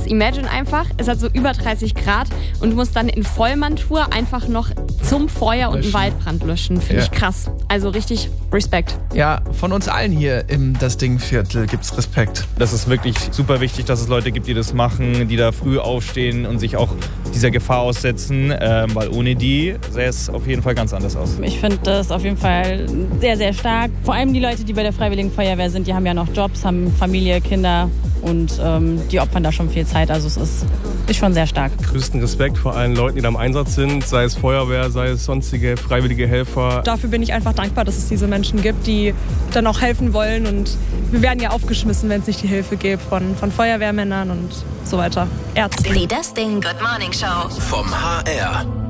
Imagine einfach, es hat so über 30 Grad und du musst dann in Vollmontur einfach noch zum Feuer und einen Waldbrand löschen. Finde ich krass. Also richtig Respekt. Ja, von uns allen hier im Das Ding-Viertel gibt's Respekt. Das ist wirklich super wichtig, dass es Leute gibt, die das machen, die da früh aufstehen und sich auch dieser Gefahr aussetzen, weil ohne die sähe es auf jeden Fall ganz anders aus. Ich finde das auf jeden Fall sehr, sehr stark. Vor allem die Leute, die bei der Freiwilligen Feuerwehr sind, die haben ja noch Jobs, haben Familie, Kinder und die opfern da schon viel Zeit. Also es ist schon sehr stark. Größten Respekt vor allen Leuten, die da im Einsatz sind, sei es Feuerwehr, sei es sonstige freiwillige Helfer. Dafür bin ich einfach dankbar, dass es diese Menschen gibt, die dann auch helfen wollen. Und wir werden ja aufgeschmissen, wenn es nicht die Hilfe gibt von Feuerwehrmännern und so weiter. Ärzten. Die Das Ding Good Morning Show vom HR.